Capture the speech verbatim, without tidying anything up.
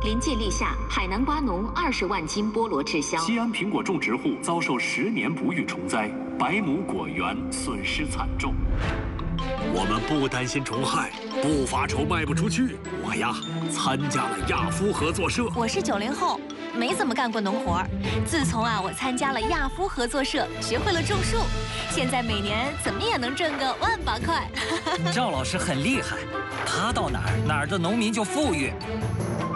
临界立夏，海南瓜农二十万斤菠萝滞销。 西安苹果种植户遭受十年不遇虫灾，百亩果园损失惨重。 我们不担心虫害，不发愁卖不出去。我呀，参加了亚夫合作社。 我是九零后，没怎么干过农活儿。自从啊，我参加了亚夫合作社，学会了种树，现在每年怎么也能挣个万把块。 赵老师很厉害，他到哪儿哪儿的农民就富裕。